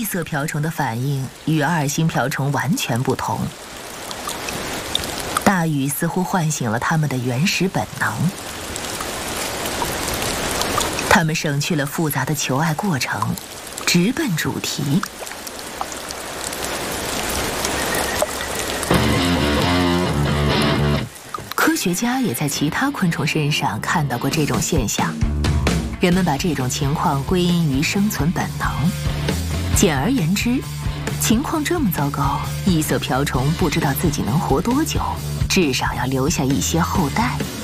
色瓢虫的反应与2星瓢虫完全不同。大雨似乎唤醒了它们的原始本能，它们省去了复杂的求爱过程，直奔主题。科学家也在其他昆虫身上看到过这种现象，人们把这种情况归因于生存本能。简而言之，情况这么糟糕，异色瓢虫不知道自己能活多久，至少要留下一些后代。